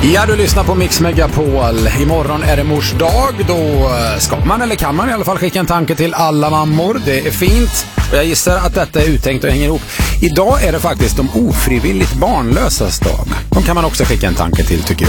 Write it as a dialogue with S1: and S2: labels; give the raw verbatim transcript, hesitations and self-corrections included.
S1: Ja, du lyssnar på Mix Megapol. Imorgon är det mors dag. Då ska man, eller kan man i alla fall, skicka en tanke till alla mammor. Det är fint. Och jag gissar att detta är uttänkt och hänger ihop. Idag är det faktiskt de ofrivilligt barnlösas dag. De kan man också skicka en tanke till, tycker jag.